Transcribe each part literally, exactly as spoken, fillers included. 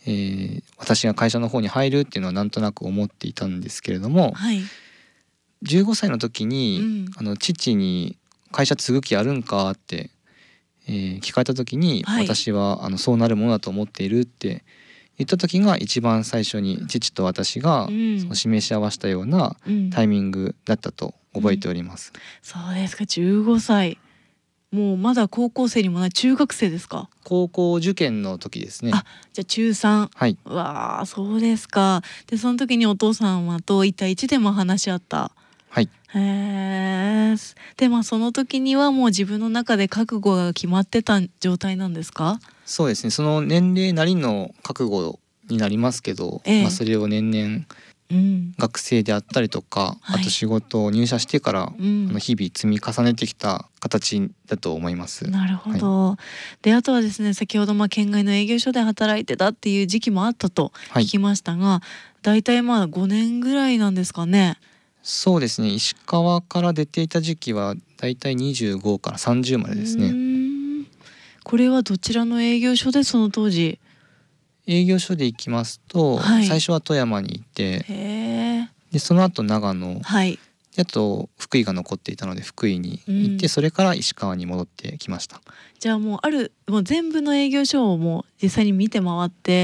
えー、私が会社の方に入るっていうのはなんとなく思っていたんですけれども、 はい、 じゅうごさいの時に、 うん、 あの父に会社継ぐ気あるんかって、えー聞かれた時に、 はい、 私はあのそうなるものだと思っているって言った時が一番最初に父と私がうんその示し合わせたようなうんタイミングだったと覚えております。 そうですか。じゅうごさい、もうまだ高校生にもない中学生ですか？ 高校受験の時ですね。 あ、じゃあ中さん。 はい、 わあ、そうですか。でその時にお父様といち対いちでも話し合った。 はい、 へえ。でまあその時にはもう自分の中で覚悟が決まってた状態なんですか？ そうですね。その年齢なりの覚悟になりますけど、 ええ、 まあ、それを年々 うん、 学生であったりとか、 はい、 あと仕事を入社してから、 うん、 あの日々積み重ねてきた形だと思います。 なるほはい、 ど。であとはですね、先ほどまあ県外の営業所で働いてたっていう時期もあったとはい、 聞きましたが、だいたいまあごねんぐらいなんですかね。 そうですね。石川から出ていた時期はだいたいにじゅうごからさんじゅうまうでですね。 ーん、これはどちらの営業所でその当時？ 営業所で行きますと、 はい、 最初は富山に行って、 へえ、 でその後長野はい、 で、あと福井が残っていたので福井に行って、 うん、 それから石川に戻ってきました。 じゃあもうあるもう全部の営業所をもう実際に見て回って、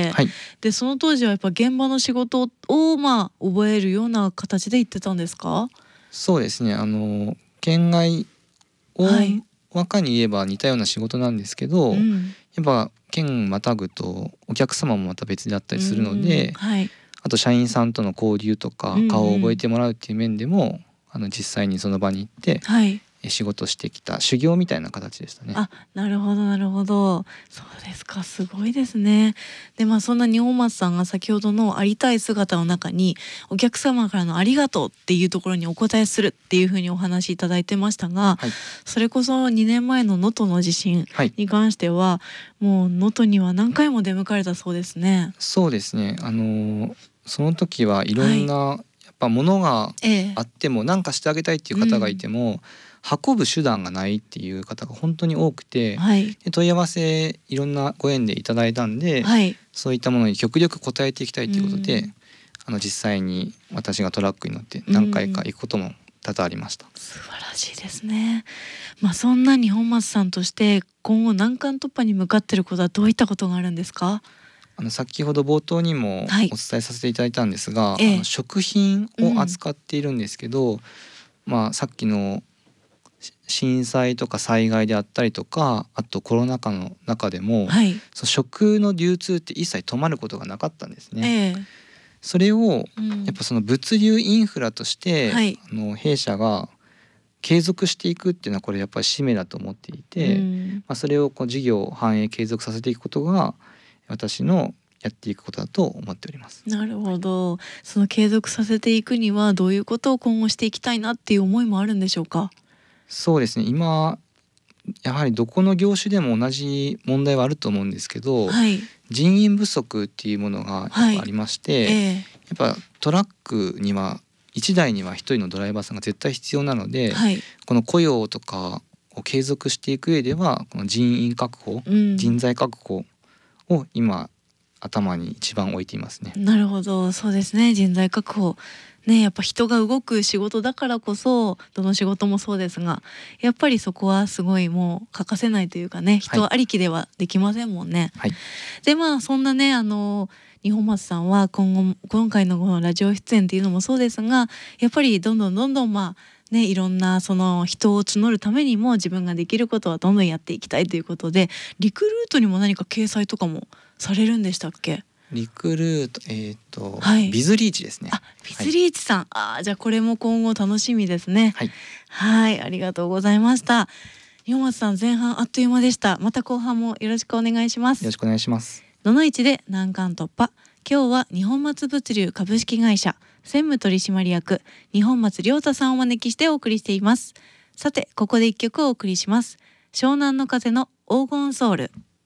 はい、 でその当時はやっぱ現場の仕事をまあ覚えるような形で行ってたんですか？ そうですね。あの県外はい、 大まかに言えば似たような仕事なんですけど、 うん、 やっぱ県またぐとお客様もまた別であったりするのうん、 で、 はい、 あと社員さんとの交流とかうん、 顔を覚えうん、 てもらうっていう面でも、あの実際にその場に行ってはい。 え仕事してきた修行みたいな形でしたね。 あ、なるほどなるほど。そうですか、すごいですね。でまあそんな二本松さんが先ほどのありたい姿の中にお客様からのありがとうっていうところにお答えするっていうふうにお話しいただいてましたが、 はい、 それこそにねんまえの能登の地震はい、 に関してはもう能登には何回も出向かれたそうですね。 そうですね。あのその時はいろはい。 んなやっぱ物がええ。 あっても何かしてあげたいっていう方がいても、運ぶ手段がないっていう方が本当に多くて、 はい。 で問い合わせいろんなご縁でいただいたんで、 はい。 そういったものに極力応えていきたいということで、 うんあの実際に私がトラックに乗ってうん何回か行くことも多々ありました。 素晴らしいですね。まあそんな二本松さんとして今後難関突破に向かっていることはどういったことがあるんですか？ あの先ほど冒頭にもおはい伝えさせていただいたんですが、 ええあの食品を扱っているんですけど、まあさっきのし震災とか災害であったりとか、あとコロナ禍の中でも、 はいそう食の流通って一切止まることがなかったんですね。 ええそれをうんやっぱその物流インフラとしてはいあの弊社が継続していくっていうのはこれやっぱり使命だと思っていて、 うんまあ、それをこう事業を繁栄継続させていくことが私のやっていくことだと思っております。 なるほど。その継続させていくにはどういうことを今後していきたいなっていう思いもあるんでしょうか？ そうですね。今やはりどこの業種でも同じ問題はあると思うんですけど、 はい人員不足っていうものがやっぱありまして、 ええやっぱトラックにはいちだいにはひとりのドライバーさんが絶対必要なので、 はいこの雇用とかを継続していく上ではこの人員確保、 うん人材確保を今頭に一番置いていますね。 なるほど、そうですね。人材確保ね、やっぱ人が動く仕事だからこそどの仕事もそうですが、やっぱりそこはすごいもう欠かせないというかね、人ありきではできませんもんね。 はい、 でまあそんなねあの二本松さんは今後も今回のこのラジオ出演っていうのもそうですが、やっぱりどんどんどんどんまあねいろんなその人を募るためにも自分ができることはどんどんやっていきたいということで、リクルートにも何か掲載とかもされるんでしたっけ？ リクルート、えっ、と、 はいビズリーチですね。 あ、ビズリーチさん、あーじゃあこれも今後楽しみですね。 はい、 はいありがとうございました。二本松さん前半あっという間でした。また後半もよろしくお願いします。 よろしくお願いします。 ののいちで難関突破。今日は二本松物流株式会社専務取締役二本松亮太さんをお招きしてお送りしています。さてここで一曲お送りします。湘南の風の黄金ソウル。